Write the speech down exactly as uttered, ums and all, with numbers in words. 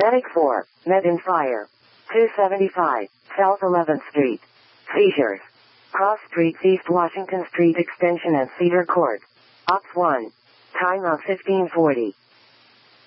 Medic four, met in fire. two seventy-five, South eleventh Street. Seizures. Cross Streets, East Washington Street Extension and Cedar Court. Ops one. Time of fifteen forty.